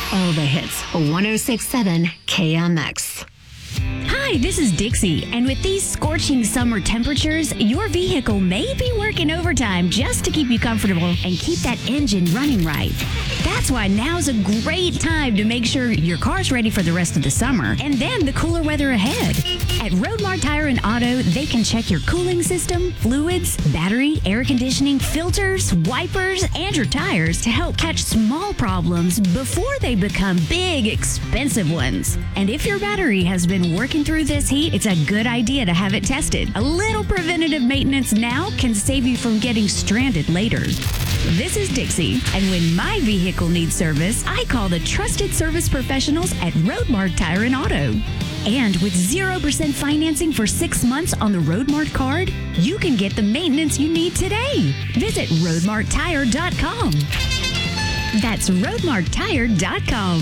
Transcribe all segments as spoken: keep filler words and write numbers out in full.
All the hits, one oh six point seven K M X. Hi, this is Dixie, and with these scorching summer temperatures, your vehicle may be working overtime just to keep you comfortable and keep that engine running right. That's why now's a great time to make sure your car's ready for the rest of the summer and then the cooler weather ahead. At Roadmart Tire and Auto, they can check your cooling system, fluids, battery, air conditioning, filters, wipers, and your tires to help catch small problems before they become big, expensive ones. And if your battery has been working through this heat, it's a good idea to have it tested. A little preventative maintenance now can save you from getting stranded later. This is Dixie, and when my vehicle needs service, I call the trusted service professionals at Roadmart Tire and Auto. And with zero percent financing for six months on the Roadmart card, you can get the maintenance you need today. Visit roadmart tire dot com. That's roadmart tire dot com.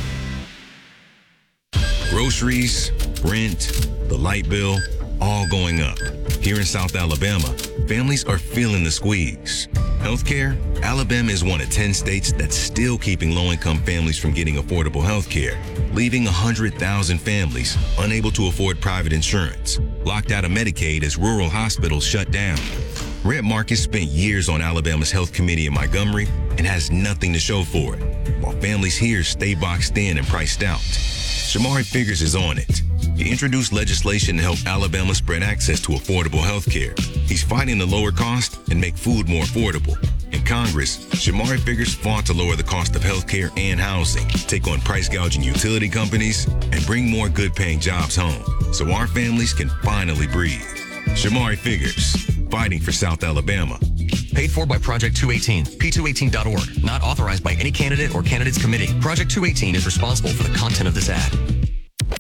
Groceries, rent, the light bill, all going up. Here in South Alabama, families are feeling the squeeze. Healthcare, Alabama is one of ten states that's still keeping low-income families from getting affordable healthcare, leaving one hundred thousand families unable to afford private insurance, locked out of Medicaid as rural hospitals shut down. Rhett Marcus spent years on Alabama's Health Committee in Montgomery and has nothing to show for it, while families here stay boxed in and priced out. Shamari Figures is on it. He introduced legislation to help Alabama spread access to affordable health care. He's fighting to lower cost and make food more affordable. In Congress, Shamari Figures fought to lower the cost of health care and housing, take on price gouging utility companies, and bring more good-paying jobs home so our families can finally breathe. Shamari Figures, fighting for South Alabama. Paid for by Project two eighteen, P two eighteen dot org. Not authorized by any candidate or candidates committee. Project two eighteen is responsible for the content of this ad.